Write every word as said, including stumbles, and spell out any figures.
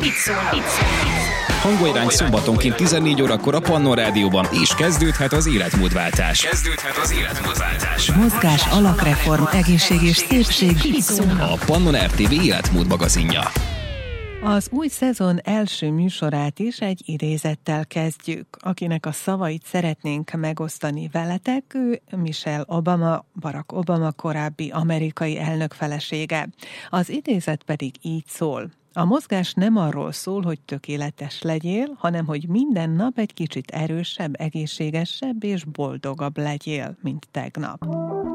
Itt szól, itt szól. Hangolyránk szombatonként tizennégy órakor a Pannon Rádióban, és kezdődhet az életmódváltás. Kezdődhet az életmódváltás. Mozgás, alakreform, egészség és szépség. Itt szól. A Pannon er té vé életmód magazinja. Az új szezon első műsorát is egy idézettel kezdjük. Akinek a szavait szeretnénk megosztani veletek, ő Michelle Obama, Barack Obama korábbi amerikai elnök felesége. Az idézet pedig így szól. A mozgás nem arról szól, hogy tökéletes legyél, hanem hogy minden nap egy kicsit erősebb, egészségesebb és boldogabb legyél, mint tegnap.